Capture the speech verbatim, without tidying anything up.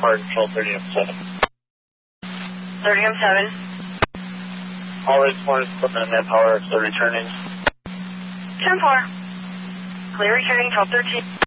Fire Control thirty M seven. thirty M seven. All right, Morris, equipment and manpower, so returning. ten four. Clear returning twelve thirteen.